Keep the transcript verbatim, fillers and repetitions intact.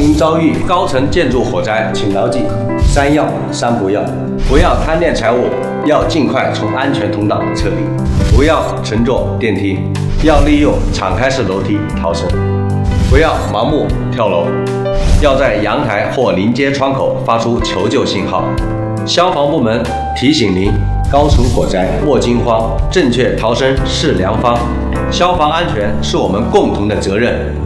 您遭遇高层建筑火灾，请牢记三要三不要：不要贪恋财物，要尽快从安全通道撤离；不要乘坐电梯，要利用敞开式楼梯逃生；不要盲目跳楼，要在阳台或临街窗口发出求救信号。消防部门提醒您：高层火灾莫惊慌，正确逃生是良方。消防安全是我们共同的责任。